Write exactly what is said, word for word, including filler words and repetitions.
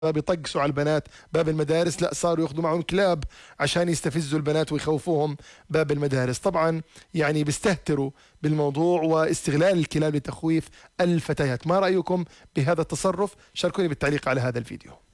بيطقسوا على البنات باب المدارس، لا صاروا ياخذوا معهم كلاب عشان يستفزوا البنات ويخوفوهم باب المدارس. طبعا يعني بيستهتروا بالموضوع واستغلال الكلاب لتخويف الفتيات. ما رأيكم بهذا التصرف؟ شاركوني بالتعليق على هذا الفيديو.